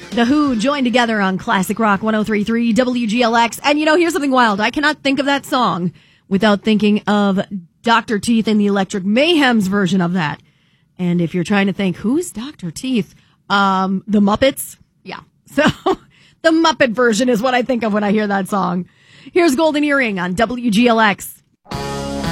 The Who joined together on Classic Rock 103.3 WGLX. And here's something wild. I cannot think of that song without thinking of Dr. Teeth and the Electric Mayhem's version of that. And if you're trying to think, who's Dr. Teeth? The Muppets? Yeah. So the Muppet version is what I think of when I hear that song. Here's Golden Earring on WGLX.